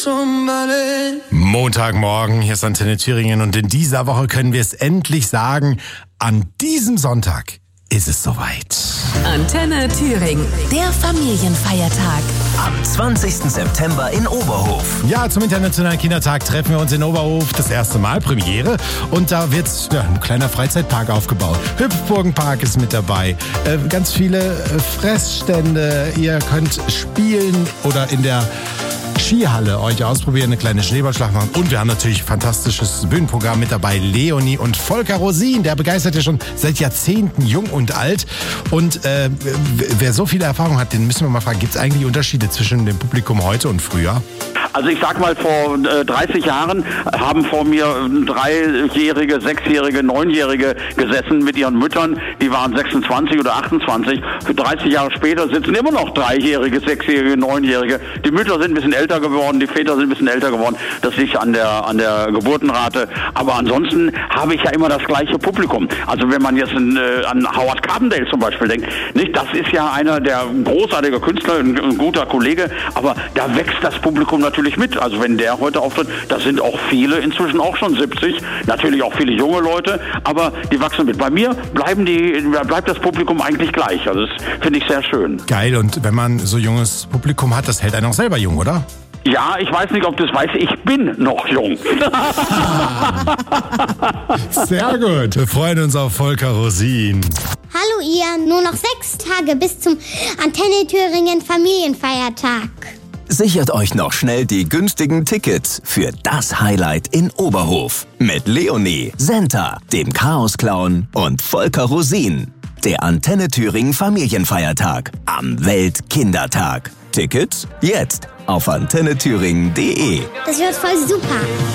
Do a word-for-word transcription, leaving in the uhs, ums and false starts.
Montagmorgen, hier ist Antenne Thüringen und in dieser Woche können wir es endlich sagen, an diesem Sonntag ist es soweit. Antenne Thüringen, der Familienfeiertag. Am zwanzigsten September in Oberhof. Ja, zum Internationalen Kindertag treffen wir uns in Oberhof, das erste Mal, Premiere. Und da wird ja, ein kleiner Freizeitpark aufgebaut. Hüpfburgenpark ist mit dabei, äh, ganz viele äh, Fressstände. Ihr könnt spielen oder in der Skihalle euch ausprobieren, eine kleine Schneeballschlacht machen. Und wir haben natürlich ein fantastisches Bühnenprogramm mit dabei. Leonie und Volker Rosin, der begeistert ja schon seit Jahrzehnten jung und alt. Und äh, wer so viele Erfahrung hat, den müssen wir mal fragen, gibt es eigentlich Unterschiede zwischen dem Publikum heute und früher? Also ich sag mal, vor äh, dreißig Jahren haben vor mir Dreijährige, Sechsjährige, Neunjährige gesessen mit ihren Müttern. Die waren sechsundzwanzig oder achtundzwanzig. Für dreißig Jahre später sitzen immer noch Dreijährige, Sechsjährige, Neunjährige. Die Mütter sind ein bisschen älter geworden, die Väter sind ein bisschen älter geworden. Das liegt an der an der Geburtenrate. Aber ansonsten habe ich ja immer das gleiche Publikum. Also wenn man jetzt in, äh, an Howard Carpendale zum Beispiel denkt, nicht? Das ist ja einer der großartiger Künstler, ein, ein guter Kollege. Aber da wächst das Publikum natürlich mit. Also wenn der heute auftritt, da sind auch viele, inzwischen auch schon siebzig, natürlich auch viele junge Leute, aber die wachsen mit. Bei mir bleiben die, bleibt das Publikum eigentlich gleich. Also das finde ich sehr schön. Geil, und wenn man so junges Publikum hat, das hält einen auch selber jung, oder? Ja, ich weiß nicht, ob du es weißt, ich bin noch jung. Sehr gut. Wir freuen uns auf Volker Rosin. Hallo ihr, nur noch sechs Tage bis zum Antenne Thüringen Familienfeiertag. Sichert euch noch schnell die günstigen Tickets für das Highlight in Oberhof. Mit Leonie, Senta, dem Chaos-Clown und Volker Rosin. Der Antenne Thüringen Familienfeiertag am Weltkindertag. Tickets jetzt auf antenne thüringen punkt de. Das wird voll super.